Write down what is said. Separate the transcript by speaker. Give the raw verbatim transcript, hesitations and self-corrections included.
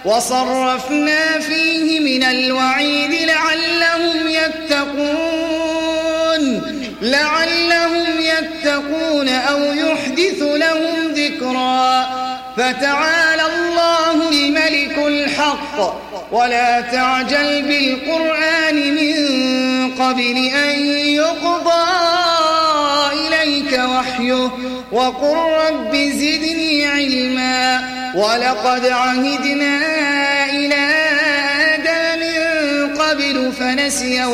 Speaker 1: وصرفنا فيه من الوعيد لعلهم يتقون لعلهم يتقون أو يحدث لهم ذكرا فتعالى الله الملك الحق ولا تعجل بالقرآن من قبل أن يقضى إليك وحيه وقل رب زدني علما ولقد عهدنا إلى آدم من قبل فنسي